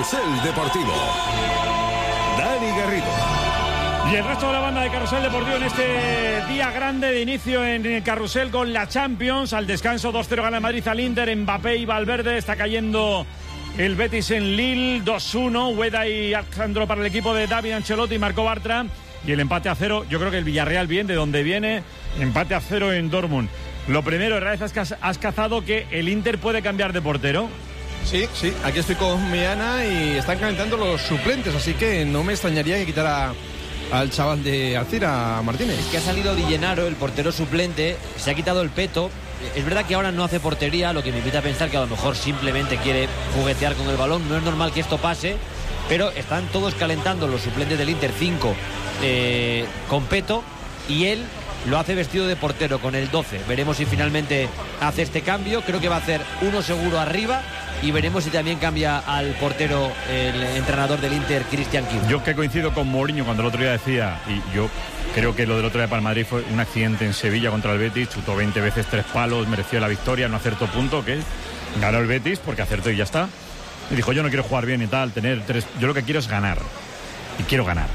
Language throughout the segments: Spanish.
Carrusel Deportivo. Dani Garrido. Y el resto de la banda de Carrusel Deportivo en este día grande de inicio en el Carrusel con la Champions. Al descanso 2-0 gana el Madrid al Inter, Mbappé y Valverde. Está cayendo el Betis en Lille, 2-1. Ueda y Alejandro para el equipo de David Ancelotti y Marco Bartra. Y el empate a 0, yo creo que el Villarreal bien, de donde viene, empate a 0 en Dortmund. Lo primero, Herrera, es que has cazado que el Inter puede cambiar de portero. Sí, aquí estoy con mi Ana y están calentando los suplentes, así que no me extrañaría que quitara al chaval de Alcira, Martínez. Es que ha salido Di Gennaro, el portero suplente, se ha quitado el peto. Es verdad que ahora no hace portería, lo que me invita a pensar que a lo mejor simplemente quiere juguetear con el balón. No es normal que esto pase, pero están todos calentando los suplentes del Inter, 5 con peto, y él lo hace vestido de portero con el 12. Veremos si finalmente hace este cambio. Creo que va a hacer uno seguro arriba. Y veremos si también cambia al portero el entrenador del Inter, Christian Kim. Yo que coincido con Mourinho cuando el otro día decía, y yo creo que lo del otro día para el Madrid fue un accidente en Sevilla contra el Betis, chutó 20 veces 3 palos, mereció la victoria, no acertó punto, que ganó el Betis porque acertó y ya está. Y dijo, yo no quiero jugar bien y tal, tener 3, yo lo que quiero es ganar. Y quiero ganar.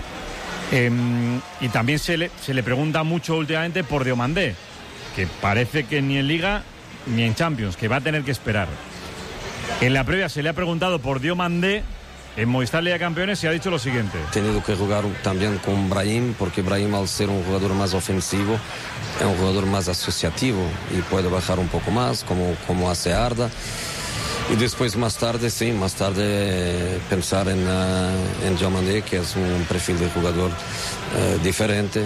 Y también se le pregunta mucho últimamente por Diomandé, que parece que ni en Liga ni en Champions, que va a tener que esperar. En la previa se le ha preguntado por Diomandé en Movistar Liga de Campeones y ha dicho lo siguiente. He tenido que jugar también con Brahim, porque Brahim, al ser un jugador más ofensivo, es un jugador más asociativo y puede bajar un poco más, como hace Arda. Y después más tarde pensar en Diomandé, que es un perfil de jugador diferente.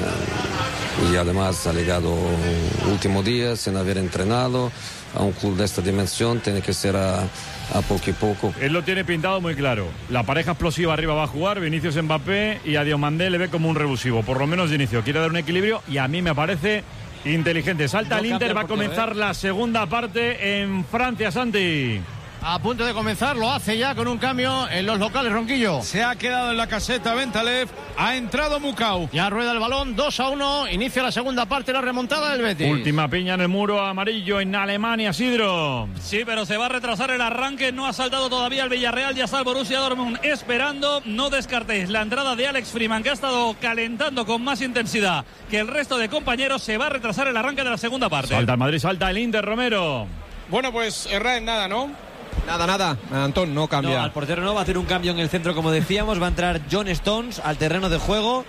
Y además ha llegado último día sin haber entrenado a un club de esta dimensión, tiene que ser a poco y poco. Él lo tiene pintado muy claro. La pareja explosiva arriba va a jugar, Vinicius Mbappé, y a Diomandé le ve como un revulsivo, por lo menos de inicio. Quiere dar un equilibrio y a mí me parece inteligente. Salta el Inter, va a comenzar la segunda parte en Francia, Santi. A punto de comenzar, lo hace ya con un cambio en los locales, Ronquillo. Se ha quedado en la caseta Bentaleb, ha entrado Mukau. Ya rueda el balón, 2-1, inicia la segunda parte, la remontada del Betis. Última piña en el muro amarillo en Alemania, Sidro. Sí, pero se va a retrasar el arranque, no ha saltado todavía el Villarreal, ya está el Borussia Dortmund esperando. No descartéis la entrada de Alex Freeman, que ha estado calentando con más intensidad que el resto de compañeros. Se va a retrasar el arranque de la segunda parte. Salta el Madrid, salta el Inter, Romero. Bueno, pues Herrera en nada, ¿no? Nada, Antón, no cambia. No, al portero no, va a hacer un cambio en el centro, como decíamos. Va a entrar John Stones al terreno de juego.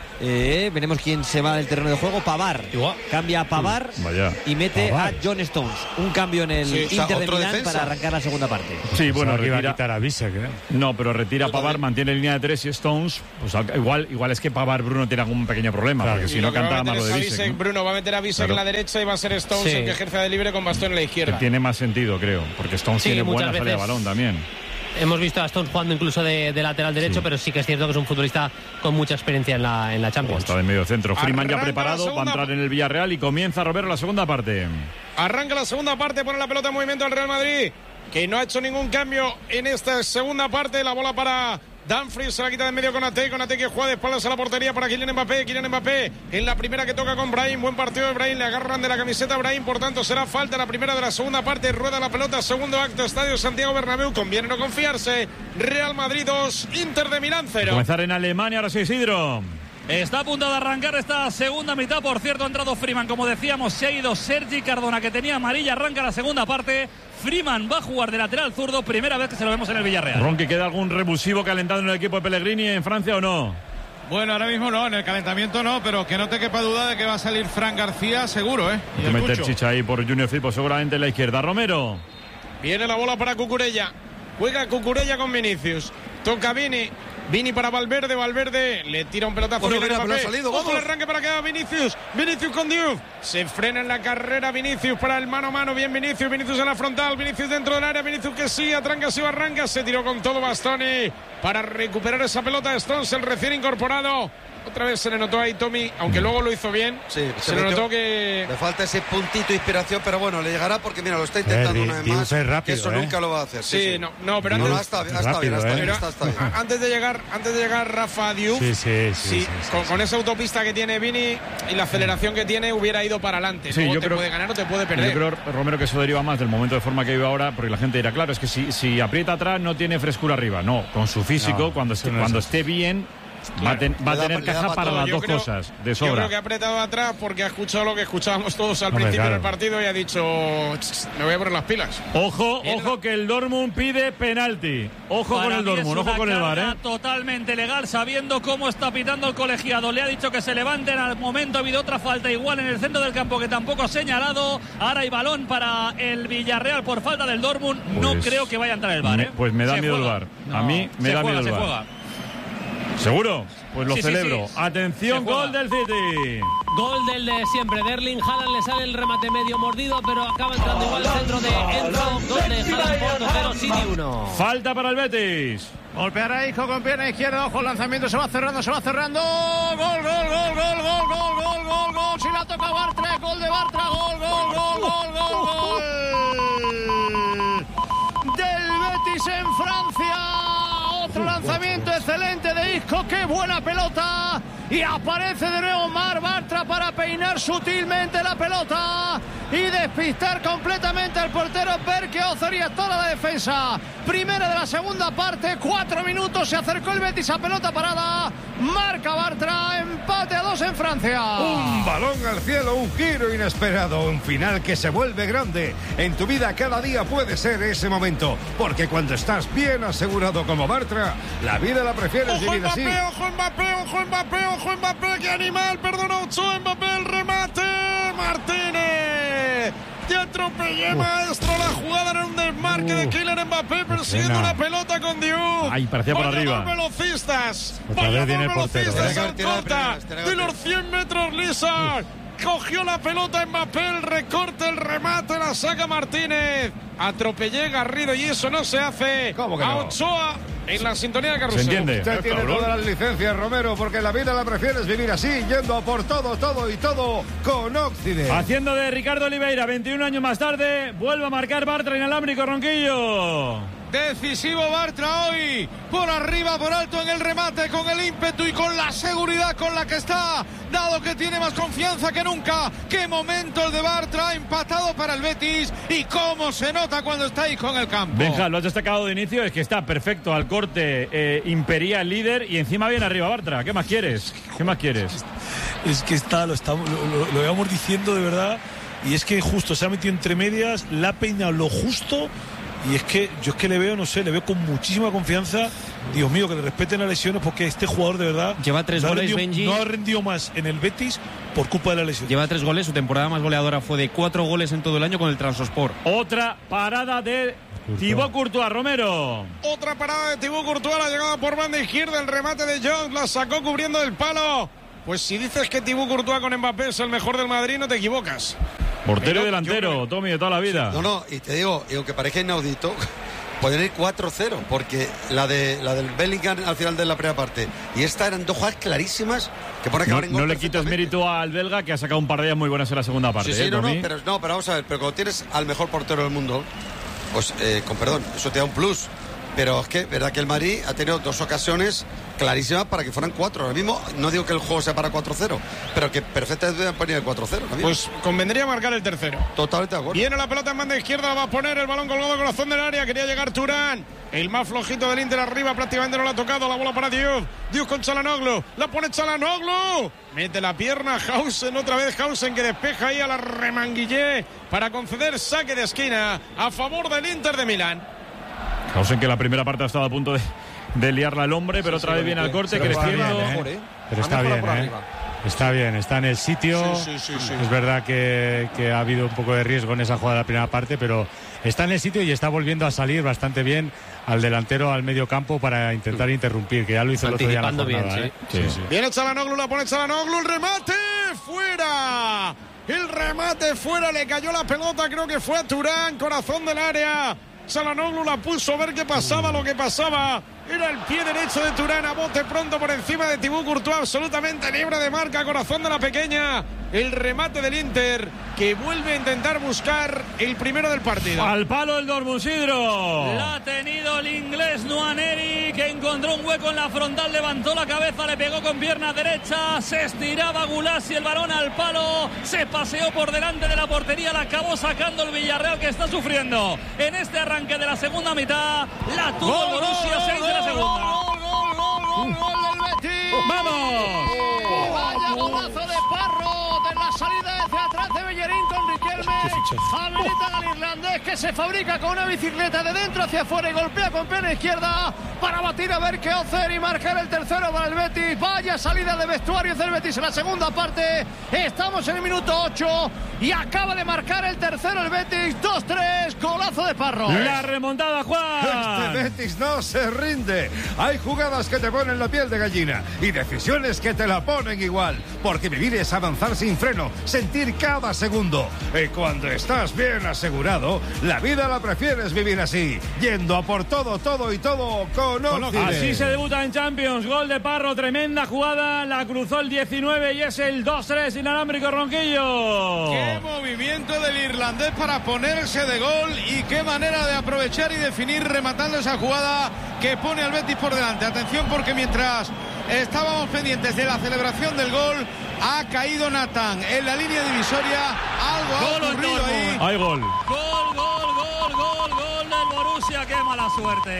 Veremos quién se va del terreno de juego. Pavar. Cambia a Pavar y mete Pavar a John Stones. Un cambio en el Inter de Milán para arrancar la segunda parte. Sí, bueno, retira, iba a quitar a Bisek, No, pero retira a Pavar, mantiene línea de 3 y Stones. Pues igual es que Pavar, Bruno, tiene algún pequeño problema, claro, porque si no cantaba más lo de Bisek, ¿no? Bruno va a meter a Bisek en la derecha y va a ser Stones el que ejerce de libre con bastón en la izquierda. Que tiene más sentido, creo, porque Stones tiene buena salida de balón también. Hemos visto a Stones jugando incluso de lateral derecho, pero sí que es cierto que es un futbolista con mucha experiencia en la Champions. Está de medio centro. Freeman ya preparado, va a entrar en el Villarreal y comienza Roberto la segunda parte. Arranca la segunda parte, pone la pelota en movimiento al Real Madrid, que no ha hecho ningún cambio en esta segunda parte. La bola para Dumfries, se la quita de medio con Ate que juega de espaldas a la portería para Kylian Mbappé en la primera que toca con Brahim. Buen partido de Brahim, le agarran de la camiseta a Brahim, por tanto será falta la primera de la segunda parte. Rueda la pelota, segundo acto, Estadio Santiago Bernabéu. Conviene no confiarse. Real Madrid 2, Inter de Milán 0. Comenzar en Alemania, ahora sí, Isidro. Está a punto de arrancar esta segunda mitad. Por cierto, ha entrado Freeman, como decíamos, se ha ido Sergi Cardona, que tenía amarilla. Arranca la segunda parte. Freeman va a jugar de lateral zurdo, primera vez que se lo vemos en el Villarreal. Ron, ¿queda algún revulsivo calentado en el equipo de Pellegrini en Francia o no? Bueno, ahora mismo no, en el calentamiento no, pero que no te quepa duda de que va a salir Fran García seguro, ¿eh? Hay que meter chicha ahí por Junior Firpo, seguramente en la izquierda. Romero. Viene la bola para Cucurella. Juega Cucurella con Vinicius. Toca Vini para Valverde le tira un pelotazo. Ojo el arranque para que haga Vinicius con Diouf. Se frena en la carrera Vinicius para el mano a mano. Bien Vinicius en la frontal, Vinicius dentro del área, Vinicius que sí, atranca, sí, arranca, se tiró con todo Bastoni para recuperar esa pelota. Stones, el recién incorporado Otra vez se le notó ahí Tommy, aunque luego lo hizo bien. Sí, se le notó que le falta ese puntito de inspiración, pero bueno, le llegará porque mira, lo está intentando una vez más. Rápido, que eso nunca lo va a hacer. Sí. No, pero antes está bien. Antes de llegar Rafa Diouf, con esa autopista que tiene Vini y la aceleración que tiene, hubiera ido para adelante. Sí, Luego yo te creo, puede ganar o te puede perder. Yo creo, Romero, que eso deriva más del momento de forma que vive ahora, porque la gente dirá, claro, es que si aprieta atrás no tiene frescura arriba. No, con su físico, cuando esté bien, va a tener caja para las dos cosas de sobra. Yo creo que ha apretado atrás porque ha escuchado lo que escuchábamos todos al principio del partido y ha dicho, me voy a poner las pilas. Ojo que el Dortmund pide penalti. Ojo con el Dortmund, ojo con el VAR. Totalmente legal, sabiendo cómo está pitando el colegiado. Le ha dicho que se levanten. Al momento ha habido otra falta igual en el centro del campo que tampoco ha señalado. Ahora hay balón para el Villarreal por falta del Dortmund. No creo que vaya a entrar el VAR. Pues me da miedo el VAR. A mí me da miedo el VAR. ¿Seguro? Pues lo celebro. Sí. Atención, gol del City. Gol del de siempre. De Erling Haaland, le sale el remate medio mordido, pero acaba entrando igual el centro de Enzo. Gol de Haaland, Porto 0, City 1. Falta para el Betis. Golpeará Isco con pierna izquierda. Ojo, el lanzamiento se va cerrando. Gol. Si la toca Bartra, gol de Bartra. Gol. Del Betis en Francia. Otro lanzamiento excelente de Isco, qué buena pelota, y aparece de nuevo Marc Bartra para peinar sutilmente la pelota y despistar completamente al portero Berke Ozoria, toda la defensa. Primera de la segunda parte, 4 minutos, se acercó el Betis a pelota parada, marca Bartra, empate a 2 en Francia. Un balón al cielo, un giro inesperado, un final que se vuelve grande. En tu vida cada día puede ser ese momento, porque cuando estás bien asegurado como Bartra, la vida la prefieres vivir así. Ojo Mbappé, qué animal, perdona Ochoa, Mbappé, el remate, Martínez. Te atropellé, maestro, la jugada era un desmarque de Kylian Mbappé persiguiendo una pelota con Diouf. Ay, parecía por arriba. Dos velocistas. Otra vez viene el portero. De los 100 metros lisa. Cogió la pelota Mbappé, el recorte, el remate, la saca Martínez. Atropellé Garrido y eso no se hace. ¿Cómo que no? A Ochoa en la sintonía de Carrusel. ¿Se entiende? Usted tiene todas las licencias, Romero, porque la vida la prefieres vivir así, yendo a por todo con Occident. Haciendo de Ricardo Oliveira, 21 años más tarde, vuelve a marcar Bartra inalámbrico, Ronquillo. Decisivo Bartra hoy, por arriba, por alto en el remate, con el ímpetu y con la seguridad con la que está, dado que tiene más confianza que nunca. Qué momento el de Bartra, empatado para el Betis, y cómo se nota cuando está ahí con el campo. Benja, lo has destacado de inicio, es que está perfecto al corte, impería el líder y encima viene arriba Bartra. ¿Qué más quieres? Es que lo íbamos diciendo de verdad, y es que justo se ha metido entre medias, la ha peinado lo justo. Y es que yo le veo, le veo con muchísima confianza. Dios mío, que le respeten las lesiones, porque este jugador de verdad lleva 3 goles, Benji. No ha rendido más en el Betis por culpa de la lesión. Lleva 3 goles, su temporada más goleadora fue de 4 goles en todo el año con el Trabzonspor. Otra parada de Thibaut Courtois, Romero. Otra parada de Thibaut Courtois, la llegada por banda izquierda, el remate de Jones, la sacó cubriendo el palo. Pues si dices que Thibaut Courtois con Mbappé es el mejor del Madrid, no te equivocas. Portero y delantero, Tommy, de toda la vida. No, y te digo, y aunque parezca inaudito, pueden ir 4-0, porque la del Bellingham al final de la primera parte y esta eran 2 jugadas clarísimas que pone que no le quites mérito al belga, que ha sacado un par de ellas muy buenas en la segunda parte. Sí, pero vamos a ver, pero cuando tienes al mejor portero del mundo, pues con perdón, eso te da un plus. Pero es que, verdad que el Madrid ha tenido 2 ocasiones clarísimas para que fueran 4. Ahora mismo no digo que el juego sea para 4-0, pero que perfectamente deben poner el 4-0. Pues convendría marcar el tercero. Totalmente de acuerdo. Viene la pelota en banda izquierda, la va a poner el balón colgado corazón del área. Quería llegar Turán. El más flojito del Inter arriba, prácticamente no la ha tocado. La bola para Diouf. Diouf con Çalhanoğlu. La pone Çalhanoğlu. Mete la pierna Hausen, otra vez Hausen, que despeja ahí a la Remanguillé para conceder saque de esquina a favor del Inter de Milán. Hausen, que la primera parte ha estado a punto de liarla al hombre, pero otra vez viene al corte, creciendo. Pero está bien, Está bien, está en el sitio. Sí. Es verdad que ha habido un poco de riesgo en esa jugada de la primera parte, pero está en el sitio y está volviendo a salir bastante bien al delantero, al medio campo, para intentar interrumpir, que ya lo hizo el otro día en la jornada. Bien, sí. Viene Çalhanoğlu, la pone Çalhanoğlu, el remate fuera. El remate fuera, le cayó la pelota, creo que fue a Turán, corazón del área. Çalhanoğlu la puso a ver qué pasaba, lo que pasaba era el pie derecho de Thuram, a bote pronto por encima de Thibaut Courtois, absolutamente libre de marca, corazón de la pequeña. El remate del Inter, que vuelve a intentar buscar el primero del partido. Al palo el Dortmund, Sidro. La ha tenido el inglés Nwaneri, que encontró un hueco en la frontal, levantó la cabeza, le pegó con pierna derecha, se estiraba Gulassi, el balón al palo, se paseó por delante de la portería, la acabó sacando el Villarreal, que está sufriendo en este arranque de la segunda mitad. La tuvo el Borussia, 6 de la segunda. Gol del Betis. ¡Vamos! Vaya golazo de Parro, de la salida hacia atrás de Bellerín con Riquelme. Habilitan al irlandés, que se fabrica con una bicicleta de dentro hacia afuera y golpea con pierna izquierda para batir a ver qué hacer y marcar el tercero para el Betis. Vaya salida de vestuarios del Betis en la segunda parte. Estamos en el minuto 8 y acaba de marcar el tercero el Betis. 2-3, golazo de Parro. La remontada, Juan. Este Betis no se rinde. Hay jugadas que te ponen la piel de gallina y decisiones que te la ponen igual, porque vivir es avanzar sin freno, sentir cada segundo. Y cuando estás bien asegurado, la vida la prefieres vivir así, yendo a por todo, todo y todo con Occident. Así se debuta en Champions. Gol de Parro, tremenda jugada, la cruzó el 19 y es el 2-3 inalámbrico, Ronquillo. Qué movimiento del irlandés para ponerse de gol y qué manera de aprovechar y definir rematando esa jugada que pone al Betis por delante. Atención, porque mientras estábamos pendientes de la celebración del gol, ha caído Nathan en la línea divisoria. Algo ha ocurrido ahí. Hay gol. Gol del Borussia, qué mala suerte.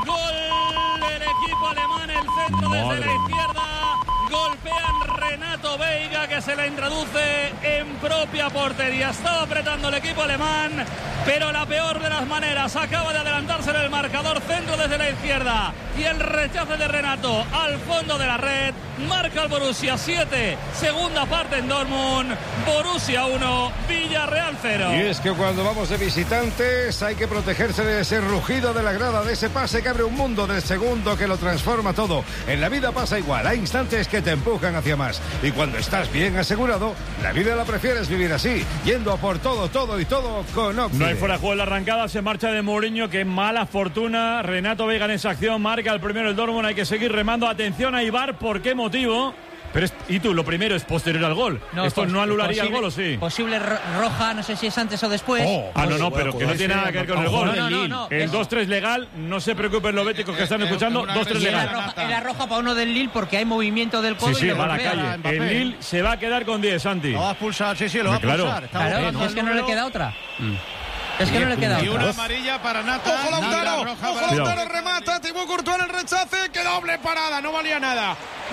Gol del equipo alemán, el centro desde la izquierda. Golpean Renato Veiga, que se la introduce en propia portería. Estaba apretando el equipo alemán, pero la peor de las maneras. Acaba de adelantarse en el marcador, centro desde la izquierda. Y el rechace de Renato al fondo de la red. Marca el Borussia 7. Segunda parte en Dortmund. Borussia 1, Villarreal 0. Y es que cuando vamos de visitantes hay que protegerse de ese rugido de la grada, de ese pase que abre un mundo, del segundo que lo transforma todo. En la vida pasa igual, hay instantes que te empujan hacia más. Y cuando estás bien asegurado, la vida la prefieres vivir así, yendo a por todo, todo y todo con Occident. No hay fuera de juego en la arrancada, se marcha de Mourinho, que mala fortuna. Renato Veiga en esa acción, marca el primero el Dortmund, hay que seguir remando. Atención a Ibar, ¿por qué motivo? Pero y tú, lo primero es posterior al gol. No, ¿Esto no anularía el gol o sí? Posible roja, no sé si es antes o después. No, pero que no tiene nada que ver con el gol. No. El 2-3 legal, no se preocupen los béticos que están escuchando, 2-3 legal. Era roja para uno del Lille porque hay movimiento del codo. Sí, va a la calle. El Lille se va a quedar con 10, Santi. Lo va a expulsar, lo va a expulsar. Claro, es que no le queda otra. Es que no le queda otra. Y una amarilla para Nathan. ¡Ojo Lautaro! Remata Thibaut Courtois en el rechace. ¡Qué doble parada! No valía nada.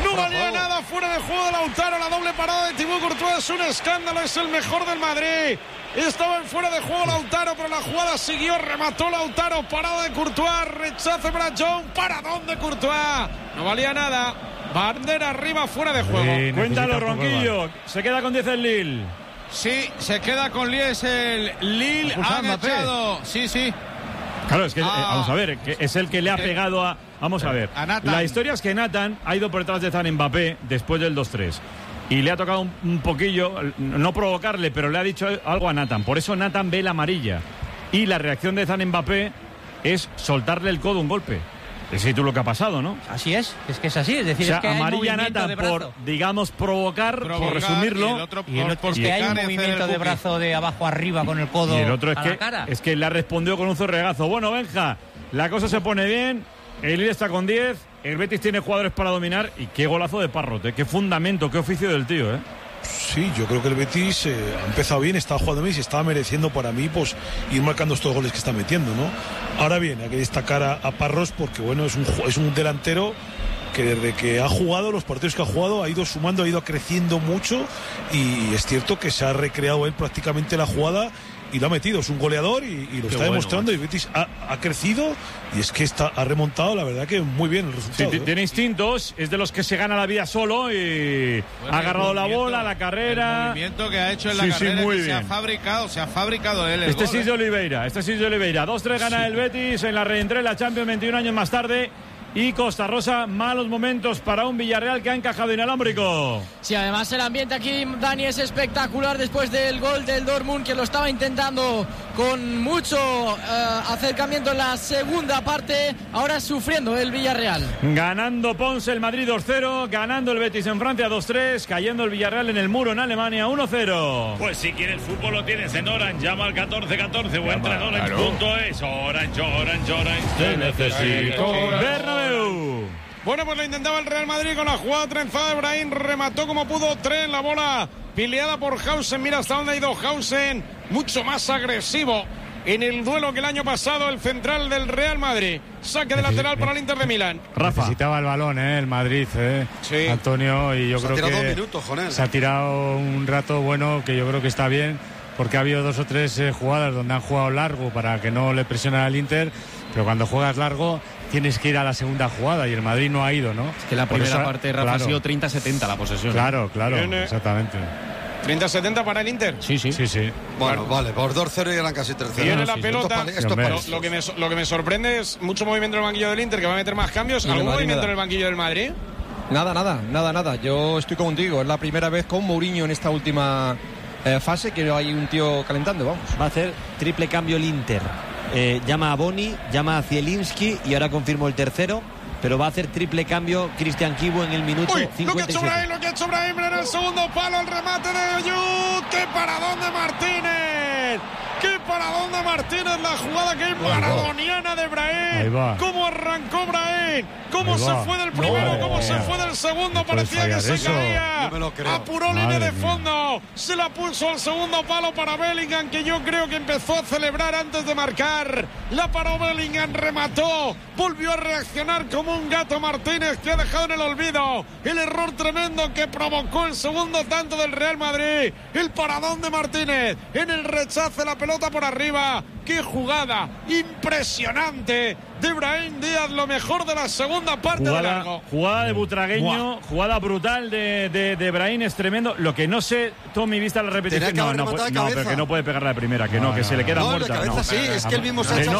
Fuera de juego de Lautaro. La doble parada de Thibaut Courtois es un escándalo. Es el mejor del Madrid. Estaba en fuera de juego Lautaro, pero la jugada siguió. Remató Lautaro. Parada de Courtois. Rechace para John. Paradón de Courtois. No valía nada. Bandera arriba, fuera de juego. Cuéntalo, Ronquillo. Se queda con 10 el Lille. Sí, se queda con 10 el Lille. Han echado. Sí. Claro, es que vamos a ver, que es el que le ha pegado a. Vamos a ver. La historia es que Nathan ha ido por detrás de Zan Mbappé después del 2-3. Y le ha tocado un poquillo, no provocarle, pero le ha dicho algo a Nathan. Por eso Nathan ve la amarilla. Y la reacción de Zan Mbappé es soltarle el codo un golpe. Es tú lo que ha pasado, ¿no? Así es que es así. Es decir, es que amarilla hay Nathan por, digamos, provocar, por resumirlo. Y el otro es que hay un movimiento de brazo de abajo arriba con el codo. Y el otro es que le ha respondido con un zorregazo. Bueno, Benja, la cosa se pone bien. El Lille está con 10. El Betis tiene jugadores para dominar. Y qué golazo de Parrote. Qué fundamento, qué oficio del tío, ¿eh? Sí, yo creo que el Betis ha empezado bien, está jugando bien y se estaba mereciendo para mí pues ir marcando estos goles que está metiendo, ¿no? Ahora bien, hay que destacar a Parros porque bueno, es un delantero que desde que ha jugado, los partidos que ha jugado, ha ido sumando, ha ido creciendo mucho y es cierto que se ha recreado él prácticamente la jugada y lo ha metido, es un goleador y lo está demostrando. Y Betis ha crecido y es que ha remontado, la verdad que muy bien el resultado. Sí, tiene instintos, es de los que se gana la vida solo y ha agarrado la bola, la carrera. El movimiento que ha hecho en la carrera, muy que bien. se ha fabricado él. Este sí es de Oliveira, 2-3 gana el Betis en la reentrée, la Champions 21 años más tarde. y Costa Rosa. Malos momentos para un Villarreal que ha encajado inalámbrico. Sí, además el ambiente aquí, Dani, es espectacular después del gol del Dortmund, que lo estaba intentando con mucho acercamiento en la segunda parte. Ahora sufriendo el Villarreal. Ganando Ponce el Madrid 2-0, ganando el Betis en Francia 2-3, cayendo el Villarreal en el muro en Alemania 1-0. Pues si quieres fútbol lo tienes en Orange, llama al 1414 o entra en Orange.es. Orange, te necesito. Bernabéu. Bueno, pues lo intentaba el Real Madrid con la jugada trenzada de Brahim, remató como pudo, tren la bola pileada por Hausen. Mira hasta dónde ha ido Hausen, mucho más agresivo en el duelo que el año pasado, el central del Real Madrid. Saque de lateral para el Inter de Milán. Necesitaba el balón, el Madrid, sí. Antonio, y yo creo que 2 minutos, Jonel. Se ha tirado un rato bueno, que yo creo que está bien, porque ha habido 2 o 3 jugadas donde han jugado largo para que no le presionen al Inter, pero cuando juegas largo tienes que ir a la segunda jugada y el Madrid no ha ido, ¿no? Es que la primera parte, Rafa, ha sido 30-70 la posesión. Claro, exactamente. 30-70 para el Inter. Sí. Bueno, vale, por 2-0 y eran casi 3-0. Viene la pelota. Lo que me sorprende es mucho movimiento en el banquillo del Inter, que va a meter más cambios. ¿Algún movimiento en el banquillo del Madrid? Nada. Yo estoy contigo. Es la primera vez con Mourinho en esta última fase que hay un tío calentando, vamos. Va a hacer triple cambio el Inter. Llama a Boni, llama a Zielinski y ahora confirmo el tercero. Pero va a hacer triple cambio Cristian Kibu en el minuto 57. Lo que ha hecho Brahim en el segundo palo, el remate de Ayud. ¡Qué paradón de Martínez! ¡Qué paradón de Martínez! La jugada que es maradoniana de Brahim. ¿Cómo arrancó Brahim? ¿Cómo se fue del primero? ¿Cómo se fue del segundo? Parecía que se caía. Apuró línea de fondo. Se la puso al segundo palo para Bellingham, que yo creo que empezó a celebrar antes de marcar. La paró Bellingham, remató. Volvió a reaccionar como un gato Martínez, que ha dejado en el olvido el error tremendo que provocó el segundo tanto del Real Madrid. El paradón de Martínez en el rechace, la pelota por arriba. ¡Qué jugada impresionante de Brahim Díaz! Lo mejor de la segunda parte de largo. Jugada de Butragueño, jugada brutal de Brahim, es tremendo. Lo que no sé, Tommy, vista la repetición. No, pero que no puede pegarla de primera, que se le queda muerta. Es que él mismo se ha echado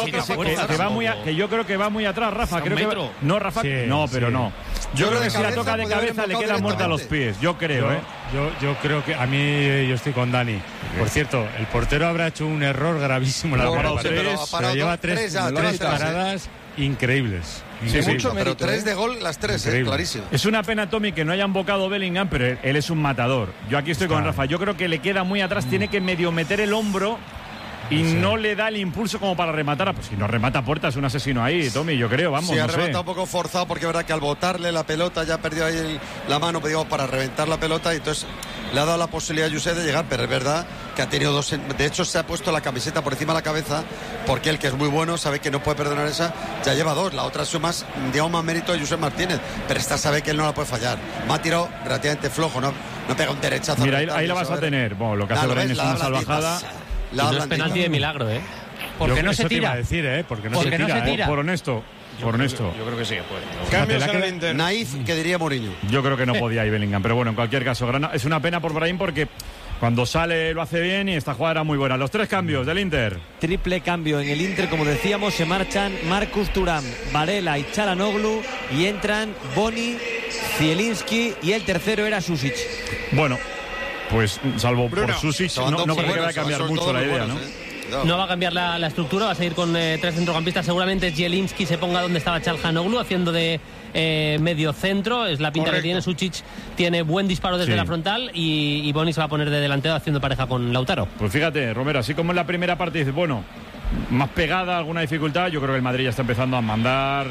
que yo creo que va muy atrás, Rafa. No, Rafa, pero no. Yo creo que si la toca de cabeza le queda muerta a los pies. Yo creo, Yo creo que a mí, yo estoy con Dani. Por cierto, el portero habrá hecho un error gravísimo en la parada. Pero lleva tres paradas increíbles. Pero 3 de gol, las 3, clarísimo. Es una pena, Tommy, que no haya embocado Bellingham, pero él es un matador. Yo aquí estoy con Rafa. Yo creo que le queda muy atrás, tiene que medio meter el hombro y no le da el impulso como para rematar. Pues si no remata puerta, es un asesino ahí, Tommy, yo creo, vamos. Sí, ha rematado un poco forzado, porque es verdad que al botarle la pelota ya perdió ahí la mano, para reventar la pelota, y entonces le ha dado la posibilidad a José de llegar, pero es verdad que ha tenido 2. De hecho, se ha puesto la camiseta por encima de la cabeza, porque él, que es muy bueno, sabe que no puede perdonar esa, ya lleva 2. La otra es más, digamos, más mérito de José Martínez, pero esta sabe que él no la puede fallar. Me ha tirado relativamente flojo, no pega un derechazo. Mira, ahí la vas a tener. Bueno, lo que hace Brahim es una salvajada. No es penalti de milagro, ¿Por qué no se tira? Porque no se tira. Por honesto. Yo creo que sí. Cambios en el Inter. Naif, que diría Mourinho. Yo creo que no podía ir Bellingham, pero bueno, en cualquier caso, es una pena por Brahim, porque cuando sale lo hace bien y esta jugada era muy buena. Los 3 cambios del Inter. Triple cambio en el Inter, como decíamos, se marchan Marcus Thuram, Varela y Çalhanoğlu, y entran Boni, Zielinski, y el tercero era Susic. Bueno, pues salvo Bruno, por Susic, no creo que vaya a cambiar mucho la idea, ¿no? No va a cambiar la estructura, va a seguir con 3 centrocampistas. Seguramente Zielinski se ponga donde estaba Çalhanoğlu, haciendo de medio centro. Es la pinta que tiene. Susic tiene buen disparo desde la frontal, y Boni se va a poner de delantero haciendo pareja con Lautaro. Pues fíjate, Romero, así como en la primera parte dices, bueno, más pegada, alguna dificultad, yo creo que el Madrid ya está empezando a mandar,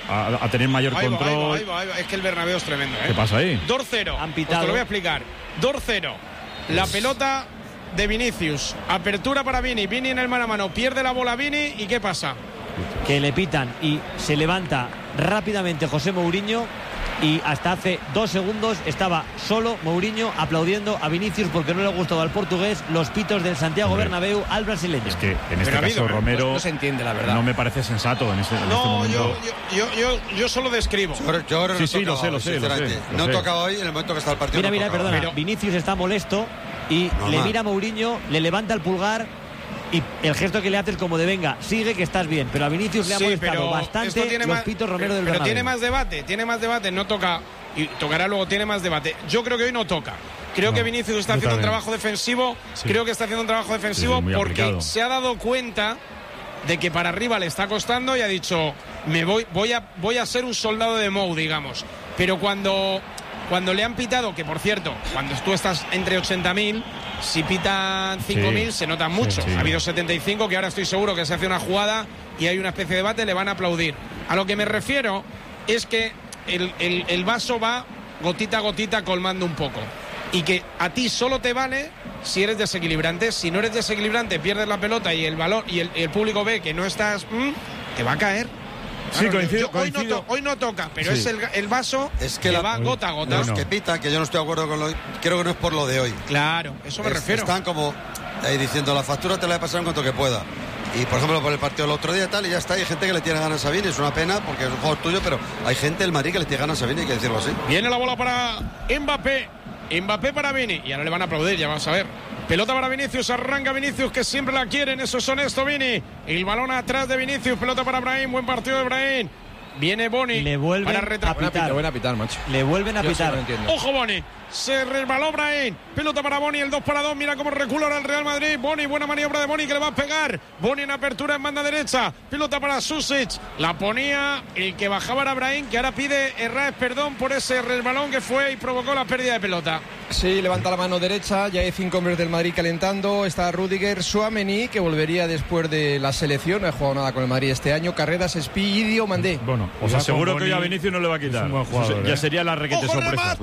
a tener mayor control. Ahí va. Es que el Bernabéu es tremendo, ¿Qué pasa ahí? 2-0. Pues te lo voy a explicar. 2-0. La pelota de Vinicius, apertura para Vini en el mano a mano, pierde la bola Vini, ¿y qué pasa? Que le pitan y se levanta rápidamente José Mourinho, y hasta hace 2 segundos estaba solo Mourinho aplaudiendo a Vinicius porque no le ha gustado al portugués los pitos del Santiago Bernabéu al brasileño. Es que en este caso, Romero, no se entiende, la verdad. No me parece sensato en este momento. Yo solo describo. Yo lo sé. No tocaba hoy en el momento que está el partido. Mira, perdona. Vinicius está molesto y le mira a Mourinho, le levanta el pulgar Y el gesto que le hace es como de venga, sigue que estás bien. Pero a Vinicius le ha molestado bastante los pitos Romero del Bernabéu. Pero tiene más debate, no toca, y tocará luego, tiene más debate. Yo creo que hoy no toca. Creo que Vinicius está haciendo un trabajo defensivo. Sí. Creo que está haciendo un trabajo defensivo porque aplicado. Se ha dado cuenta de que para arriba le está costando y ha dicho, voy a ser un soldado de Mou, digamos. Pero cuando le han pitado, que por cierto, cuando tú estás entre 80.000, si pitan 5.000 se nota mucho. Ha habido 75, que ahora estoy seguro que se hace una jugada y hay una especie de debate, le van a aplaudir. A lo que me refiero es que el vaso va gotita a gotita colmando un poco. Y que a ti solo te vale si eres desequilibrante. Si no eres desequilibrante, pierdes la pelota y el balón y el público ve que no estás, te va a caer. Sí, claro, coincido. Hoy no toca, pero es el vaso es que va gota a gota. Los que pitan, que yo no estoy de acuerdo con creo que no es por lo de hoy. Claro, eso me refiero. Están como ahí diciendo, la factura te la he pasado en cuanto que pueda. Y por ejemplo, por el partido del otro día tal, y ya está, hay gente que le tiene ganas a Vini, es una pena porque es un juego tuyo, pero hay gente del Madrid que le tiene ganas a Vini, hay que decirlo así. Viene la bola para Mbappé para Vini, y ahora le van a aplaudir, ya vamos a ver. Pelota para Vinicius, arranca Vinicius, que siempre la quieren, eso es honesto Vini. El balón atrás de Vinicius, pelota para Brahim, buen partido de Brahim. Viene Boni. Le vuelven a pitar. Buena pitar, macho. Le vuelven a pitar. Ojo Boni. Se resbaló Brahim. Pelota para Boni, el 2-2. Mira cómo recula ahora el Real Madrid. Boni, buena maniobra de Boni que le va a pegar. Boni en apertura en banda derecha. Pelota para Susic. La ponía el que bajaba era Brahim, que ahora pide Herrás perdón por ese resbalón que fue y provocó la pérdida de pelota. Sí, levanta la mano derecha. Ya hay 5 hombres del Madrid calentando. Está Rüdiger, Tchouaméni, que volvería después de la selección. No ha jugado nada con el Madrid este año. Carreras, Espí y Dio Mandé. Bueno, os aseguro que hoy a Vinicius no le va a quitar. Jugador, ya sería la requete sorpresa.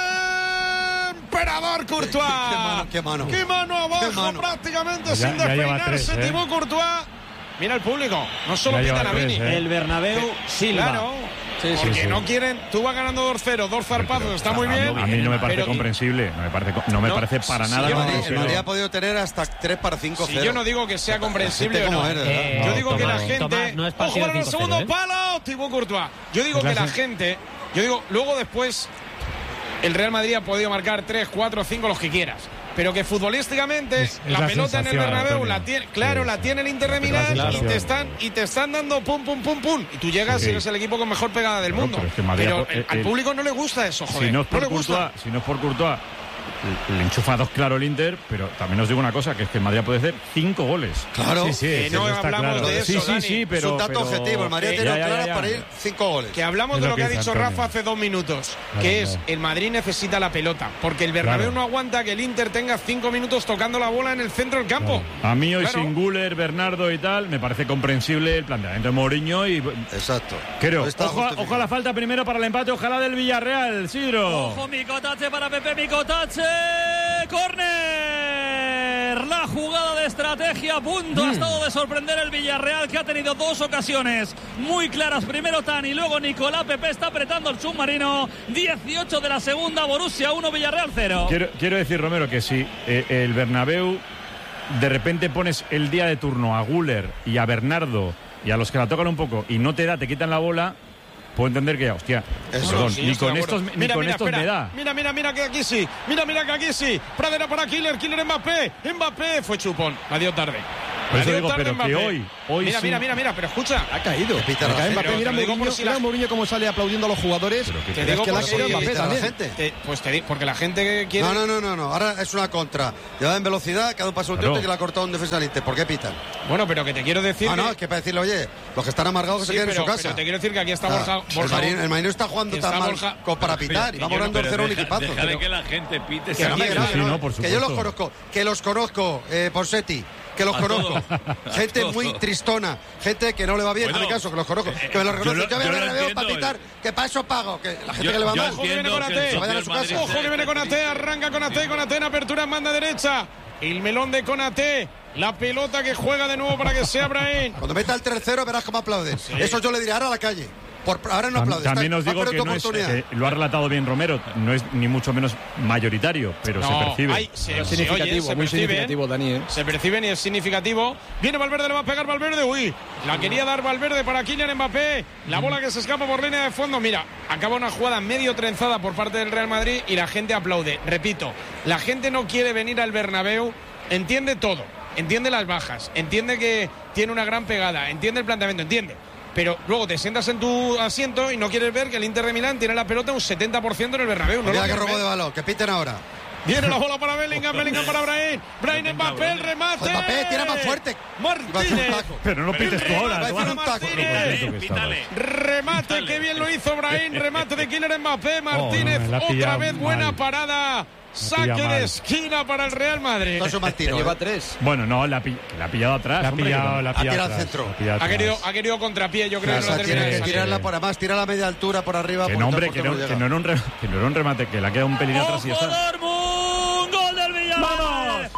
Emperador Courtois. Qué mano abajo, prácticamente sin despeinarse. Thibaut Courtois. Mira el público, no solo pitan a Vini. El Bernabéu Silva. Claro. Porque no quieren, tú vas ganando 2-0, 2 zarpazos, está muy bien. A mí no me parece comprensible, no me parece para nada comprensible. El Madrid ha podido tener hasta 3-5-0. Si yo no digo que sea comprensible o no. Yo digo que la gente. No es ojo para el segundo palo, Thibaut Courtois. Yo digo que la gente. Luego después el Real Madrid ha podido marcar 3, 4, 5, los que quieras. Pero que futbolísticamente la pelota en el Bernabéu la tiene el Inter de Milán y te están dando pum. Y tú llegas y eres el equipo con mejor pegada del mundo. Pero al público no le gusta eso, joder. Si no es por Courtois, le enchufa 2 claro el Inter, pero también os digo una cosa, que es que el Madrid puede hacer 5 goles. Claro. Que no hablamos de eso, sí, pero... Es un dato objetivo, el Madrid tiene claras para ir 5 goles. Que hablamos de lo que ha dicho Rafa hace 2 minutos, que es el Madrid necesita la pelota, porque el Bernabéu no aguanta que el Inter tenga 5 minutos tocando la bola en el centro del campo. A mí hoy sin Güler, Bernardo y tal, me parece comprensible el planteamiento de Mourinho y... Exacto. Creo. Ojo a la falta primero para el empate, ojalá del Villarreal, Sidro. Ojo, Micotache para Pepe Micotache. ¡Córner! La jugada de estrategia a punto ha estado de sorprender el Villarreal, que ha tenido 2 ocasiones muy claras. Primero Tani, luego Nicolás. Pepe está apretando el submarino. 18 de la segunda, Borussia 1, Villarreal 0. Quiero decir, Romero, que si el Bernabéu de repente pones el día de turno a Güler y a Bernardo y a los que la tocan un poco y no te quitan la bola, puedo entender que, hostia, perdón, ni con estos me da. Mira que aquí sí. Mira que aquí sí. Pradera para Killer Mbappé fue chupón. La dio tarde. Por eso digo, pero Mbappé. Que hoy mira, pero escucha. Ha caído. Mbappé, mira Mourinho cómo sale aplaudiendo a los jugadores. Te digo que la ha caído Mbappé también. Porque la gente quiere... No. Ahora es una contra. Llevada en velocidad, cada un paso un tiempo y que la ha cortado un defensa del Inter. ¿Por qué pitan? Bueno, pero que te quiero decir... es que para decirle, oye, los que están amargados que se queden en su casa. Pero te quiero decir que aquí está Borja... El Marino está jugando tan mal para pitar. Y vamos ganando 0 un equipazo. Deja que la gente pite. Que yo los conozco. Que los conozco, Ponseti. Que los conozco. Gente muy tristona. Gente que no le va bien. Hazme caso, que los conozco. Que me los reconozco. Yo me reveo para pitar. Que para eso pago. Que la gente que le va mal. Ojo que viene con Ate. Se vayan a su casa. Ojo que viene con Ate. Arranca con Ate en apertura en banda derecha. El melón de Konaté. La pelota que juega de nuevo para que sea Brahim. Cuando meta el 3-0 verás cómo aplauden. Eso yo le diré ahora a la calle. Ahora no aplaudes. También os digo que no es, lo ha relatado bien Romero, no es ni mucho menos mayoritario, pero se percibe. Es significativo, muy significativo, Dani. Se percibe y es significativo. Viene Valverde, le va a pegar Valverde. Uy, la quería dar Valverde para Kylian Mbappé. La bola que se escapa por línea de fondo. Mira, acaba una jugada medio trenzada por parte del Real Madrid y la gente aplaude. Repito, la gente no quiere venir al Bernabéu, entiende todo. entiende las bajas, entiende que tiene una gran pegada, entiende el planteamiento, entiende. Pero luego te sientas en tu asiento y no quieres ver que el Inter de Milán tiene la pelota un 70% en el Bernabéu. No mira que robo de balón, que piten ahora. Viene la bola para Bellingham para Brahim. Brahim Mbappé, el remate. Mbappé tira más fuerte. Martínez. Pero no pites tú ahora. Remate, que bien lo hizo Brahim. Remate de Kylian Mbappé. Martínez, otra vez buena parada. Saque de esquina para el Real Madrid. Lleva 3. Bueno, no, la ha pillado atrás. La ha tirado al centro. Ha querido contrapié, yo creo. Claro, tiene que tirarla por atrás, tira la media altura por arriba. Que no, hombre, que no era un remate, que la queda un pelín atrás y ya está. ¡Gol del Villarreal!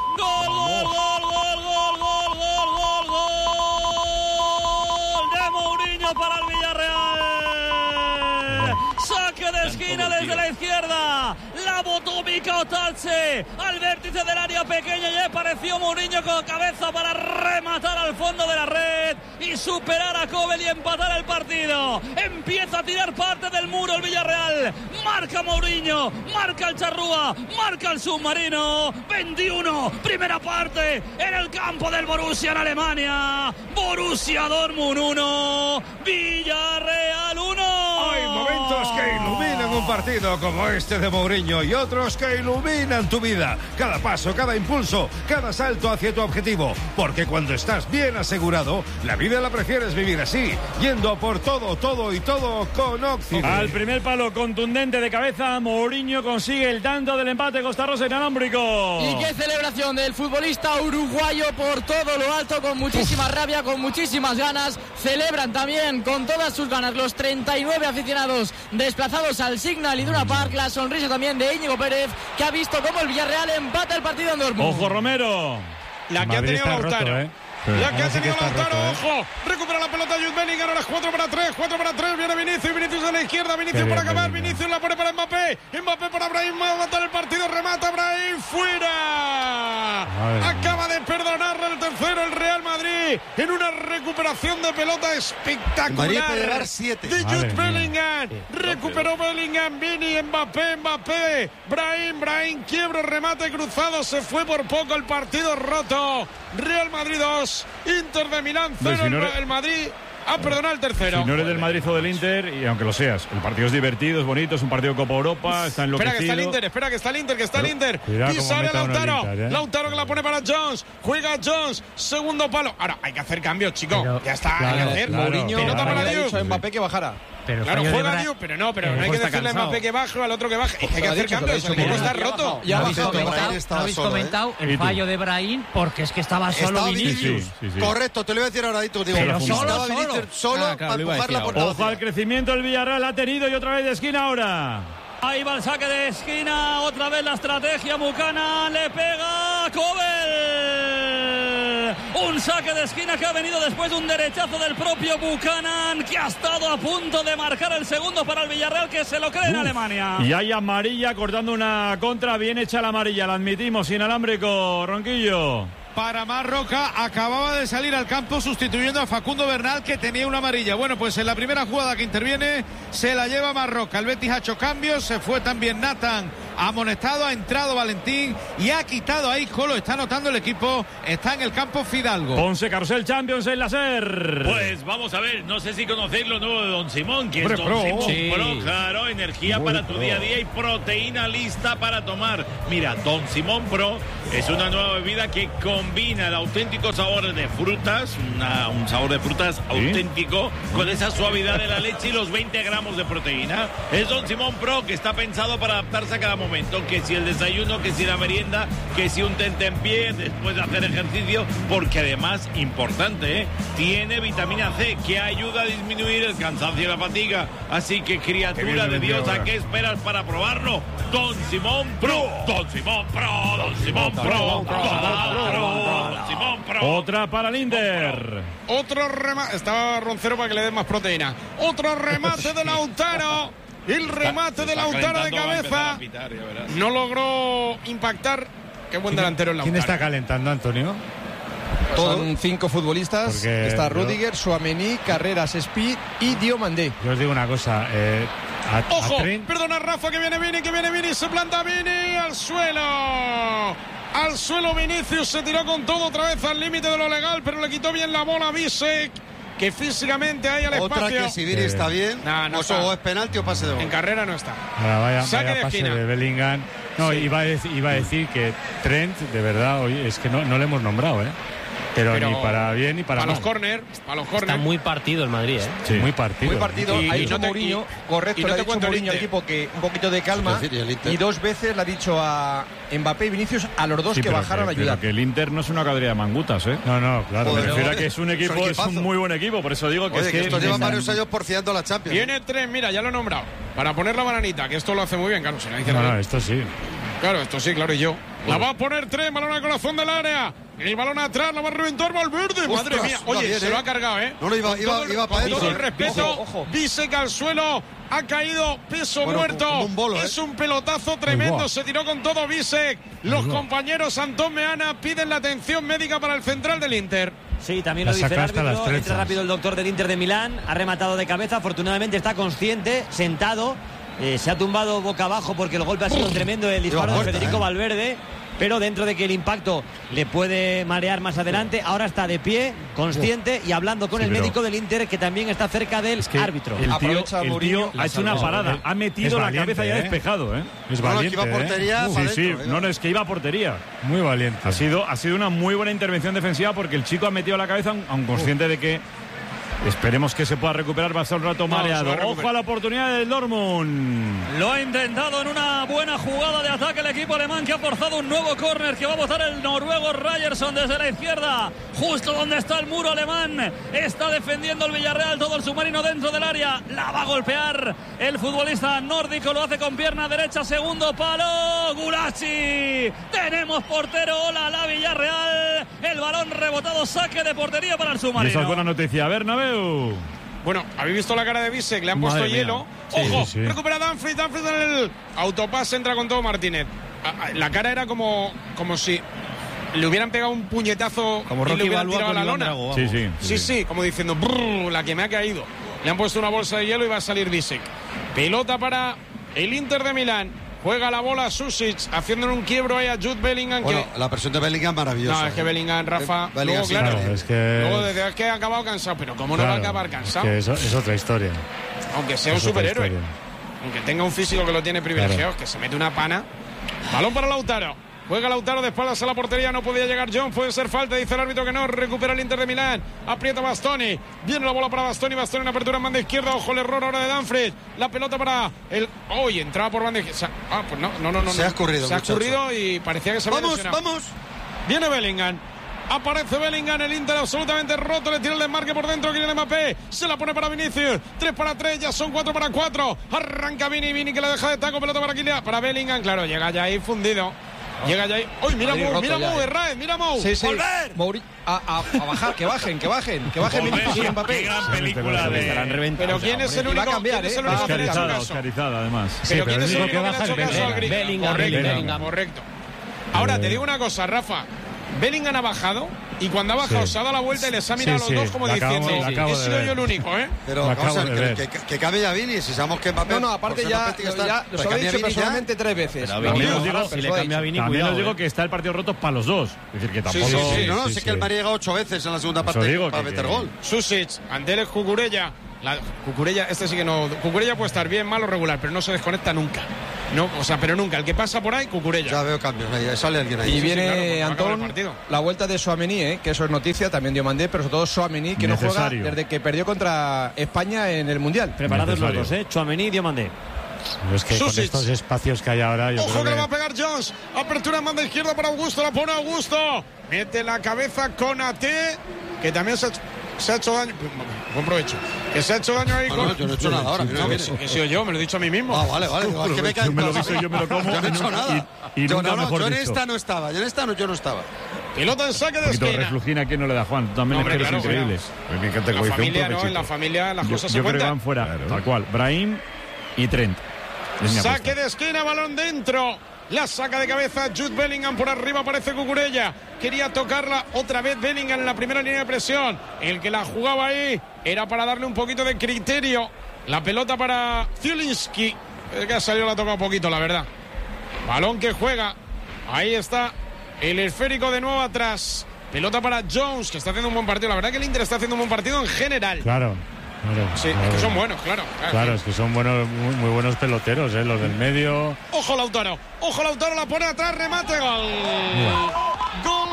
¡Gol de Mourinho para el Villarreal! Saque de esquina desde la izquierda. La botó Mika Otalce al vértice del área pequeña y apareció Mourinho con cabeza para rematar al fondo de la red y superar a Kobel y empatar el partido. Empieza a tirar parte del muro el Villarreal. Marca Mourinho, marca el Charrúa, marca el submarino. 21, primera parte en el campo del Borussia en Alemania. Borussia Dortmund 1, Villarreal 1. Hay momentos que iluminan un partido como este de Mourinho y otros que iluminan tu vida. Cada paso, cada impulso, cada salto hacia tu objetivo. Porque cuando estás bien asegurado, la vida la prefieres vivir así, yendo por todo con Oxide. Al primer palo contundente de cabeza, Mourinho consigue el tanto del empate costarrosa inalámbrico. Y qué celebración del futbolista uruguayo por todo lo alto, con muchísima rabia, con muchísimas ganas. Celebran también con todas sus ganas los 39 aficionados desplazados al Signal Iduna Park. La sonrisa también de Íñigo Pérez, que ha visto cómo el Villarreal empata el partido en Dortmund. Ojo Romero. La que ha tenido Lautaro. La que ha tenido Lautaro, ojo. Recupera la pelota Jude Bellingham, ahora es 4-3. Viene Vinicius a la izquierda, Vinicius para acabar. Vinicius la pone para Mbappé. Mbappé para Brahim, va a matar el partido, remata Brahim, fuera. Acaba de perdonarle el tercero el Real Madrid en una recuperación de pelota espectacular. Madrid puede llevar 7. De Jude Bellingham. Recuperó Bellingham, Vini, Mbappé. Brahim, quiebro, remate cruzado, se fue por poco, el partido roto. Real Madrid 2, Inter de Milán 0, el Madrid perdonado el tercero. Si no eres del Madrid o del Inter, y aunque lo seas, el partido es divertido, es bonito, es un partido de Copa Europa, está enloquecido. Espera que está el Inter. Y sale Lautaro. Lautaro que la pone para Jones. Juega Jones, segundo palo. Ahora, hay que hacer cambios, chicos. Ya está, hay que hacer. Mourinho le ha dicho a Mbappé que bajara. Claro, juega Diu, pero no hay que decirle a Mbappé que baje o al otro que baje. Es que hay que hacer cambios, el equipo está roto. ¿No habéis comentado el fallo de Brahim? Porque es que estaba solo Vinicius. Correcto, te lo iba a decir ahora, Dito. Pero solo para empujar la portada. Ojo al crecimiento, el Villarreal ha tenido y otra vez de esquina ahora. Ahí va el saque de esquina, otra vez la estrategia Buchanan, le pega Kobel. Un saque de esquina que ha venido después de un derechazo del propio Buchanan, que ha estado a punto de marcar el segundo para el Villarreal, que se lo cree en Alemania. Y hay amarilla cortando una contra, bien hecha la amarilla, la admitimos, inalámbrico, Ronquillo. Para Marroca, acababa de salir al campo sustituyendo a Facundo Bernal, que tenía una amarilla. Bueno, pues en la primera jugada que interviene se la lleva Marroca. El Betis ha hecho cambios, se fue también Nathan amonestado, ha entrado Valentín y ha quitado a Isco, lo está anotando el equipo, está en el campo Fidalgo. Ponce Carrusel Champions en la SER. Pues vamos a ver, no sé si conocéis lo nuevo de Don Simón, que es Don Simón Pro, claro, energía para tu día a día y proteína lista para tomar. Mira, Don Simón Pro es una nueva bebida que combina el auténtico sabor de frutas, un sabor de frutas auténtico, con esa suavidad de la leche y los 20 gramos de proteína. Es Don Simón Pro, que está pensado para adaptarse a cada momento, que si el desayuno, que si la merienda, que si un tentempié después de hacer ejercicio, porque además, importante, tiene vitamina C, que ayuda a disminuir el cansancio y la fatiga. Así que, criatura de Dios, ¿a qué esperas para probarlo? Don Simón Pro, Don Simón Pro, Don Simón Pro, Don Simón Pro. Otra para el Inter. Otro remate, estaba Roncero para que le dé más proteína. Otro remate de Lautaro. El remate de Lautaro de cabeza no logró impactar. Qué buen delantero el Lautaro. ¿Quién está calentando, Antonio? Son 5 futbolistas. Porque está Rudiger, Tchouaméni, Carreras, Speed y Diomandé. Yo os digo una cosa. Ojo, perdona Rafa, que viene Vini, se planta Vini al suelo. al suelo Vinicius, se tiró con todo otra vez al límite de lo legal, pero le quitó bien la bola a Bisek, que físicamente ahí al espacio. Otra que si Vini está bien, no está. O es penalti o pase de gol. En carrera no está. Ahora vaya Saque de pase esquina. de Bellingham. No, Sí. iba a decir que Trent, de verdad, hoy es que no le hemos nombrado, ¿eh? Pero ni para bien ni para los mal. córner, para los córner. Está muy partido el Madrid, ¿eh? Sí. Muy partido. Muy partido. Y Ha dicho no te- Mourinho, y correcto, no le ha te dicho cuento el Mourinho al Inter. equipo que un poquito de calma. Sí, el Inter. Y 2 veces le ha dicho a Mbappé y Vinicius, a los dos Sí, que pero bajaran a ayudar. Pero que el Inter no es una cuadrilla de mangutas, ¿eh? No, claro. Me refiero a que es un equipo, es un es un equipazo. muy buen equipo, por eso digo que Oye, es que que estos llevan varios años porfiando la Champions. Viene 3, mira, ya lo he nombrado. Para poner la bananita, que esto lo hace muy bien, claro. Se la dice No, David. esto sí. Claro, esto sí, claro, y yo. La va a poner 3, balón al corazón del área. El balón atrás, la va a reventar Valverde. Madre Ostras, mía. va Oye, bien, se lo ha cargado, ¿eh? No, iba para Con todo adentro. el respeto, Ojo. Bisek al suelo. Ha caído peso Bueno, muerto. como un bolo, es un pelotazo tremendo. Ahí va. Se tiró con todo Bisek. Los Ahí va. compañeros Antón Meana piden la atención médica para el central del Inter. Sí, también La lo dice el saca hasta las árbitro. Entra trenzas. rápido el doctor del Inter de Milán. Ha rematado de cabeza. Afortunadamente está consciente, sentado. Se ha tumbado boca abajo porque el golpe ha sido tremendo. El disparo de fuerte, Federico Valverde. Pero dentro de que el impacto le puede marear más adelante, ahora está de pie, consciente y hablando con Sí, el pero- médico del Inter, que también está cerca del que árbitro. el tío- Aprovecha El Mourinho. tío ha hecho una parada, ha metido Es la valiente, cabeza y ha ¿eh? despejado, ¿eh? Es No, valiente. que iba a portería, ¿eh? para Sí, adentro, no, es que iba a portería. Muy valiente. Ha sido una muy buena intervención defensiva porque el chico ha metido la cabeza, aun consciente de que esperemos que se pueda recuperar, va a estar un rato No, se va a mareado. recuperar. Ojo a la oportunidad del Dortmund. Lo ha intentado en una buena jugada de ataque el equipo alemán, que ha forzado un nuevo córner que va a botar el noruego Ryerson desde la izquierda, justo donde está el muro alemán. Está defendiendo el Villarreal, todo el submarino dentro del área. La va a golpear el futbolista nórdico, lo hace con pierna derecha, segundo palo. Gulacsi. Tenemos portero, hola la Villarreal. El balón rebotado, saque de portería para el Y esa submarino. es buena noticia. Bernabéu. Bueno, habéis visto la cara de Bisek, le han puesto Madre mía. hielo. Sí, Ojo, sí, sí. recupera Danfries en el autopase, entra con todo Martínez. La cara era como si le hubieran pegado un puñetazo Como y le Rocky hubieran Balboa tirado a con la Iván lona. Drago, Sí, vamos. sí. Sí, como diciendo, "Brrr, la que me ha caído". Le han puesto una bolsa de hielo y va a salir Bisek. Pelota para el Inter de Milán. Juega la bola Susic, haciéndole un quiebro ahí a Jude Bellingham. Bueno, que... la presión de Bellingham maravillosa. No, es que Bellingham, Rafa, Bellingham luego, sí, claro, claro, es que- luego desde que ha acabado cansado, pero ¿cómo no va a Claro, acabar es cansado? que eso es otra historia. Aunque sea un Es otra superhéroe, historia. aunque tenga un físico que lo tiene privilegiado, que se mete una pana. Balón para Lautaro. Juega Lautaro de espaldas a la portería, no podía llegar John, puede ser falta, dice el árbitro que no, recupera el Inter de Milán, aprieta Bastoni, viene la bola para Bastoni en apertura en banda izquierda, ojo el error ahora de Danfries, la pelota para el... ¡Uy! Entraba por banda izquierda. Pues no. Se ha escurrido, Se ha muchacho. escurrido y parecía que se había Vamos, lesionado. vamos. Viene Bellingham. Aparece Bellingham, el Inter absolutamente roto, le tira el desmarque por dentro, Kylian Mbappé, se la pone para Vinicius, 3 para 3, ya son 4 para 4, arranca Vini que la deja de taco, pelota para Kylian, para Bellingham, claro, llega ya ahí fundido, llega ya ahí, ¡uy, mira Madrid Mou, roto mira ya, Mou, eh. Herrera, mira Mou! Sí, sí. ¡Volver! A bajar, que bajen Volver, Vinicius y qué Mbappé. gran película de... Pero ¿quién es el y va a único, cambiar, ¿quién es el va a único que le ha hecho Oscarizada, caso? Oscarizada, además. Pero ¿quién es el único que le ha baja hecho es caso al grito? Bellingham, Correcto, correcto. Ahora, te digo una cosa, Rafa. Bellingham ha bajado y cuando ha bajado Sí. se ha dado la vuelta y les ha mirado Sí, a los sí, dos como la acabo- diciendo, la acabo he de sido ver. yo el único, ¿eh? Pero Lo vamos a acabo ver, de ver. que cambie ya Vini, si sabemos que Mbappé... No, aparte por ser ya, Mbappé tiene que estar. ya Pero lo he cambia dicho Vini ya. personalmente 3 veces. Pero Lo También mismo, os digo, pero si le lo he cambia a dicho. Vini, También cuidado, os digo que está el partido roto para los dos. Es decir, que tampoco... sí, No, Sí, sé sí. que el Madrid llega 8 veces en la segunda Eso parte digo para que- meter gol. Susic, ante él es Cucurella. Cucurella, este sí que no. Cucurella puede estar bien, malo, regular, pero no se desconecta nunca. No, o sea, pero nunca. El que pasa por ahí, Cucurella. Ya veo cambios, ahí sale alguien ahí. Y viene claro, porque va a acabar el Antón, partido. la vuelta de Tchouaméni, que eso es noticia, también dio Mandé, pero sobre todo Tchouaméni, que no Necesario. juega desde que perdió contra España en el Mundial. Preparados los Necesario. dos, Tchouaméni y Diomandé. Pero es que con Susic. estos espacios que hay ahora, yo Ojo creo que le va a que... pegar Jones. Apertura en banda izquierda para Augusto. La pone Augusto. Mete la cabeza con AT, que también se ha hecho daño. Buen provecho. Que se ha hecho daño ahí No, con. no, yo no he hecho nada ahora. mira, No, mira. que he sido yo, me lo he dicho a mí mismo. Ah, vale. Es que me cae Yo me lo mal. guiso, yo me lo como. Yo no he hecho nada. Y Yo nunca mejor yo en dicho. esta no estaba. Yo no estaba. Pelota en saque Un de poquito de esquina. reflujina, ¿quién no le da, Juan? Tú también Hombre, es que eres claro, increíble. En la familia, ¿no? En la familia las cosas se Yo creo que cuentan. van fuera, tal cual. Brahim y Trent. Es mi Saque apuesta. de esquina, balón dentro. La saca de cabeza Jude Bellingham, por arriba aparece Cucurella. Quería tocarla otra vez Bellingham en la primera línea de presión. El que la jugaba ahí era para darle un poquito de criterio. La pelota para Zielinski. Que ha salido, la ha tocado poquito, la verdad. Balón que juega. Ahí está El esférico de nuevo atrás. Pelota para Jones, que está haciendo un buen partido. La verdad que el Inter está haciendo un buen partido en general. Claro. Sí, es que son buenos, claro. Claro, es que son buenos, muy buenos peloteros, los del medio. Ojo Lautaro, la pone atrás, remate, gol. Gol.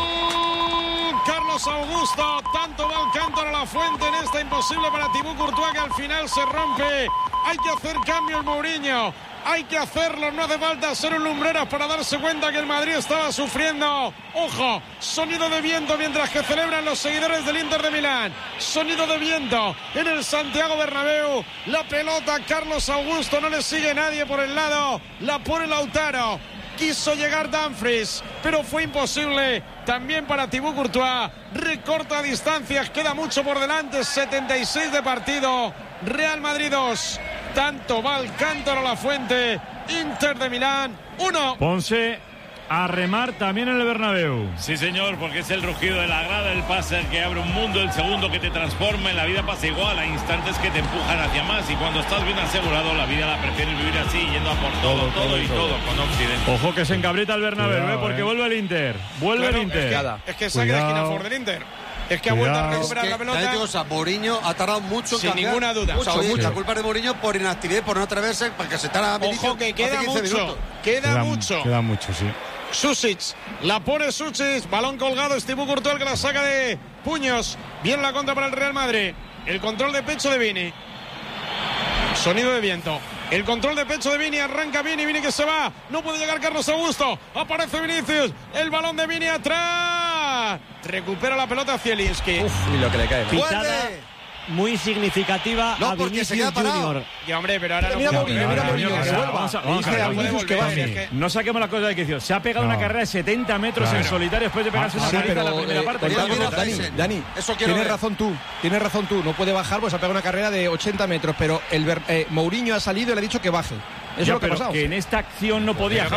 Carlos Augusto, tanto va Alcántara La Fuente en esta imposible para Thibaut Courtois, que al final se rompe. Hay que hacer cambios, Mourinho. Hay que hacerlo, no hace falta ser un lumbreras para darse cuenta que el Madrid estaba sufriendo. Ojo, sonido de viento mientras que celebran los seguidores del Inter de Milán. Sonido de viento en el Santiago Bernabéu. La pelota, Carlos Augusto, no le sigue nadie por el lado. La pone Lautaro. Quiso llegar Dumfries, pero fue imposible. También para Thibaut Courtois. Recorta distancias, queda mucho por delante. 76 de partido. Real Madrid 2. Tanto va Alcántara La Fuente. Inter de Milán 1. Ponce a remar también en el Bernabéu. Sí, señor, porque es el rugido de la grada, el pase que abre un mundo, el segundo que te transforma. En la vida pasa igual, hay instantes que te empujan hacia más. Y cuando estás bien asegurado, la vida la prefieres vivir así, yendo a por todo con Occidente. Ojo que se encabrita el Bernabéu, porque vuelve el Inter. Vuelve el Inter. Es que saque de esquina a favor del Inter. Es que ha vuelto a recuperar la pelota. Mourinho ha tardado mucho en sin cambiar. Ninguna duda. La culpa de Mourinho por inactividad, por no atreverse, para que se estará. Ojo que queda mucho. Queda mucho. Queda mucho, sí. Susic, la pone Susic, balón colgado, Thibaut Courtois que la saca de puños. Bien la contra para el Real Madrid. El control de pecho de Vini. Sonido de viento. El control de pecho de Vini, arranca Vini que se va. No puede llegar Carlos Augusto. Aparece Vinicius. El balón de Vini atrás. Recupera la pelota Zielinski. Y lo que le cae. Pitada muy significativa a Vinicius Junior. Y hombre, pero ahora mira Mourinho, que vuelva. No saquemos la cosa de quicio. Se ha pegado una carrera de 70 metros en solitario después de pegarse una carrera en la primera parte. Dani, tienes razón tú. No puede bajar, pues ha pegado una carrera de 80 metros, pero Mourinho ha salido y le ha dicho que baje. Eso es lo que ha pasado. Que en esta acción no podía.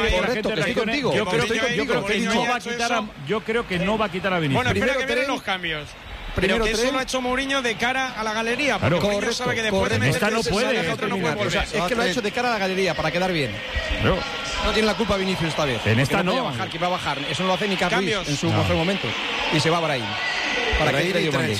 Yo creo que no va a quitar a Vinicius. Bueno, espera que vienen los cambios. Pero que eso lo ha hecho Mourinho de cara a la galería. Porque Mourinho sabe que después de meter no puede. Es que lo ha hecho de cara a la galería para quedar bien. No tiene la culpa Vinicius esta vez. En esta no. Que va a bajar. Eso no lo hace ni Carlos en su mejor momento. Y se va Brahim. Para que entre Diomande.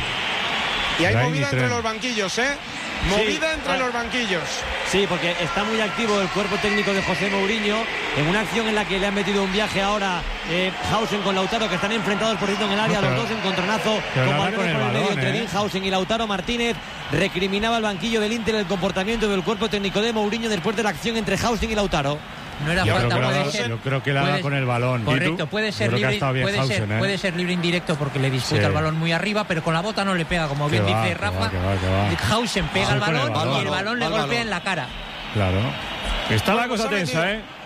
Y hay movida entre los banquillos, Movida entre los banquillos. Sí, porque está muy activo el cuerpo técnico de José Mourinho en una acción en la que le han metido un viaje ahora Hausen con Lautaro, que están enfrentados por cierto en el área, los dos encontronazo con Valverde por el medio entre Dean Hausen y Lautaro Martínez. Recriminaba el banquillo del Inter el comportamiento del cuerpo técnico de Mourinho después de la acción entre Hausen y Lautaro. No era falta, puede ser. Yo creo que la da con el balón. Correcto, puede ser libre, puede ser libre indirecto porque le disputa el balón muy arriba, pero con la bota no le pega, como bien dice Rafa. Hausen pega el balón y el balón le golpea en la cara. Claro. Está la cosa tensa,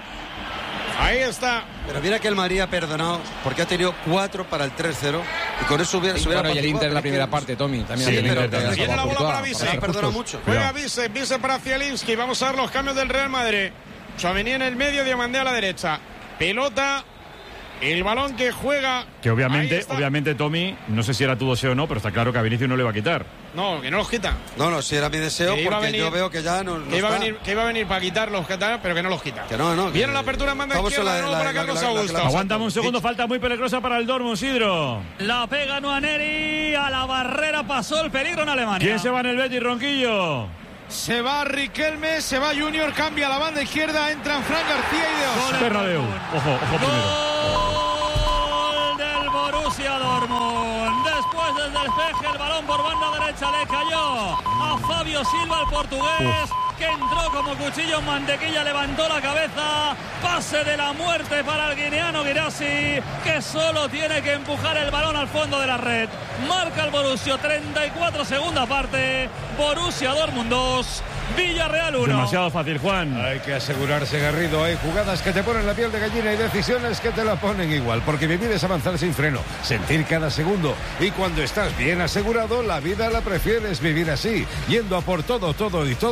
Ahí está. Pero mira que el Madrid ha perdonado porque ha tenido 4 para el 3-0 y con eso se hubiera y el Inter en la primera parte, Tommy. También viene la bola para Vise. Ha perdonado mucho. Juega Vise para Zielinski. Vamos a ver los cambios del Real Madrid. Tchouaméni en el medio, Diomandé a la derecha. Pelota, el balón que juega. Que obviamente, Tommy, no sé si era tu deseo o no, pero está claro que a Vinicius no le va a quitar. No, que no los quita. No, si era mi deseo, porque yo veo que ya no iba a venir para quitarlos, pero que no los quita. Que no. Viene la apertura en banda izquierda de nuevo para Carlos Augusto. Aguántame un segundo, falta muy peligrosa para el Dortmund, Sidro. La pega Nwaneri, a la barrera pasó el peligro en Alemania. ¿Quién se va en el Betis, Ronquillo? Se va Riquelme, se va Junior, cambia la banda izquierda, entran Fran García y Dios. Bernabéu. Ojo primero. Gol del Borussia Dortmund. Después del despeje, el balón por banda derecha le cayó a Fabio Silva, el portugués, que entró como cuchillo en mantequilla, levantó la cabeza. Pase de la muerte para el guineano Guirassy, que solo tiene que empujar el balón al fondo de la red. Marca el Borussia, 34 segunda parte. Borussia Dortmund 2, Villarreal 1. Demasiado fácil, Juan. Hay que asegurarse, Garrido. Hay jugadas que te ponen la piel de gallina y decisiones que te la ponen igual. Porque vivir es avanzar sin freno, sentir cada segundo. Y cuando estás bien asegurado, la vida la prefieres vivir así, yendo a por todo y todo.